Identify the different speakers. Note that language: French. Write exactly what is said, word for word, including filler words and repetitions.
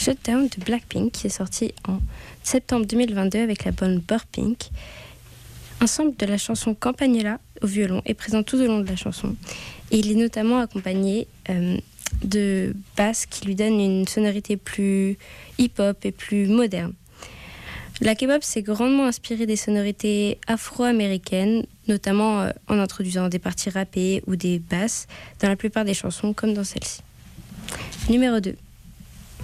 Speaker 1: Shutdown de Blackpink qui est sorti en septembre deux mille vingt-deux avec l'album Burpink. Un sample de la chanson Campanella au violon est présent tout au long de la chanson et il est notamment accompagné euh, de basses qui lui donnent une sonorité plus hip-hop et plus moderne. La K-pop s'est grandement inspirée des sonorités afro-américaines, notamment euh, en introduisant des parties rappées ou des basses dans la plupart des chansons, comme dans celle-ci. Numéro deux.